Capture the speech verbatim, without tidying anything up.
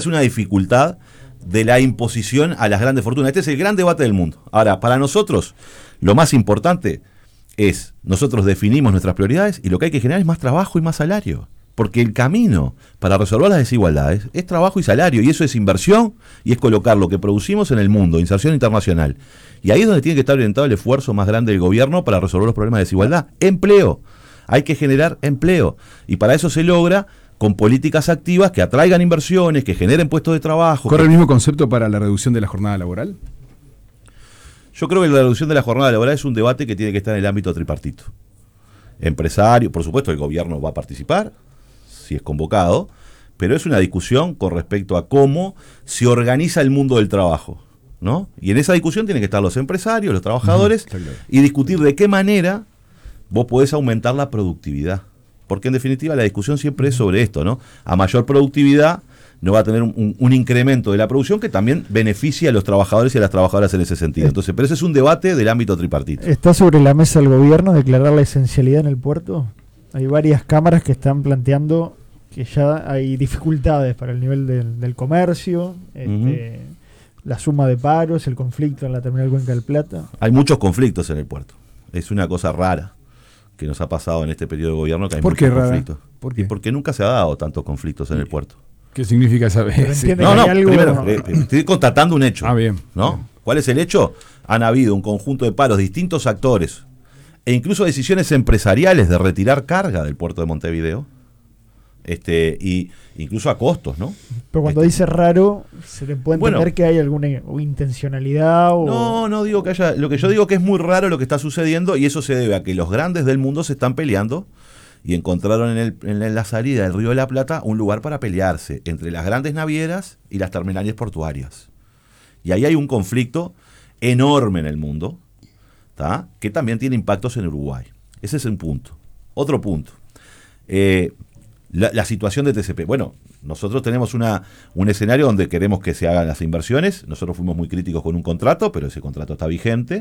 es una dificultad de la imposición a las grandes fortunas. Este es el gran debate del mundo. Ahora, para nosotros, lo más importante es, nosotros definimos nuestras prioridades y lo que hay que generar es más trabajo y más salario. Porque el camino para resolver las desigualdades es trabajo y salario, y eso es inversión y es colocar lo que producimos en el mundo, inserción internacional. Y ahí es donde tiene que estar orientado el esfuerzo más grande del gobierno para resolver los problemas de desigualdad. Empleo. Hay que generar empleo. Y para eso se logra con políticas activas que atraigan inversiones, que generen puestos de trabajo. ¿Corre que... el mismo concepto para la reducción de la jornada laboral? Yo creo que la reducción de la jornada laboral es un debate que tiene que estar en el ámbito tripartito. Empresario, por supuesto el gobierno va a participar, si es convocado, pero es una discusión con respecto a cómo se organiza el mundo del trabajo, ¿no? Y en esa discusión tienen que estar los empresarios, los trabajadores, uh-huh, claro. Y discutir de qué manera vos podés aumentar la productividad. Porque en definitiva la discusión siempre es sobre esto, ¿no? A mayor productividad no va a tener un, un, un incremento de la producción que también beneficia a los trabajadores y a las trabajadoras en ese sentido. Entonces, pero ese es un debate del ámbito tripartito. ¿Está sobre la mesa el gobierno declarar la esencialidad en el puerto? Hay varias cámaras que están planteando que ya hay dificultades para el nivel del, del comercio, este, uh-huh. la suma de paros, el conflicto en la terminal Cuenca del Plata. Hay muchos conflictos en el puerto. Es una cosa rara que nos ha pasado en este periodo de gobierno, que hay ¿Por muchos qué rara? conflictos. ¿Por qué? Y porque nunca se ha dado tantos conflictos en el puerto. ¿Qué significa esa vez? No, no, algo... primero, eh, estoy constatando un hecho. Ah, bien. ¿No? Bien. ¿Cuál es el hecho? Han habido un conjunto de paros de distintos actores e incluso decisiones empresariales de retirar carga del puerto de Montevideo, este, y incluso a costos, ¿no? Pero cuando este, dice raro, ¿se le puede entender bueno, que hay alguna intencionalidad? O... No, no digo que haya. Lo que yo digo que es muy raro lo que está sucediendo, y eso se debe a que los grandes del mundo se están peleando y encontraron en, el, en la salida del Río de la Plata un lugar para pelearse entre las grandes navieras y las terminales portuarias. Y ahí hay un conflicto enorme en el mundo, ¿tá? Que también tiene impactos en Uruguay. Ese es un punto. Otro punto. Eh, la, la situación de T C P. Bueno, nosotros tenemos una, un escenario donde queremos que se hagan las inversiones. Nosotros fuimos muy críticos con un contrato, pero ese contrato está vigente.